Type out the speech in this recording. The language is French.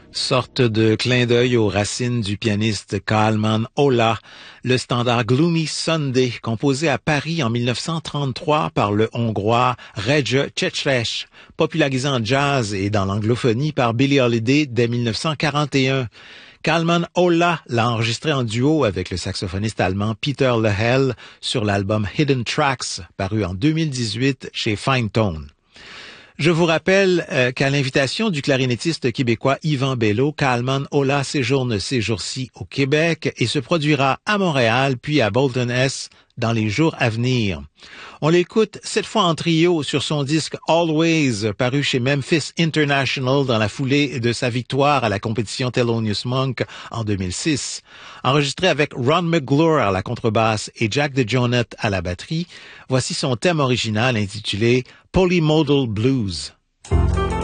Sorte de clin d'œil aux racines du pianiste Kálmán Olah, le standard Gloomy Sunday, composé à Paris en 1933 par le Hongrois Rege Cecres, popularisé en jazz et dans l'anglophonie par Billie Holiday dès 1941. Kálmán Olah l'a enregistré en duo avec le saxophoniste allemand Peter Lehel sur l'album Hidden Tracks, paru en 2018 chez Fine Tone. Je vous rappelle qu'à l'invitation du clarinettiste québécois Yvan Bello, Kálmán Olah séjourne ces jours-ci au Québec et se produira à Montréal puis à Bolton S dans les jours à venir. On l'écoute cette fois en trio sur son disque Always, paru chez Memphis International dans la foulée de sa victoire à la compétition Thelonious Monk en 2006. Enregistré avec Ron McGlure à la contrebasse et Jack DeJohnette à la batterie, voici son thème original intitulé Polymodal Blues.